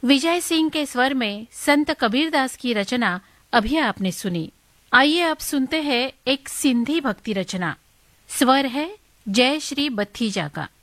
विजय सिंह के स्वर में संत कबीरदास की रचना अभी आपने सुनी। आइए अब सुनते हैं एक सिंधी भक्ति रचना। स्वर है जय श्री बत्थीजा का।